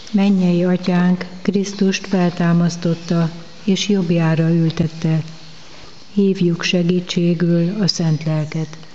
Mennyei Atyánk Krisztust feltámasztotta, és jobbjára ültette. Hívjuk segítségül a Szent Lelket.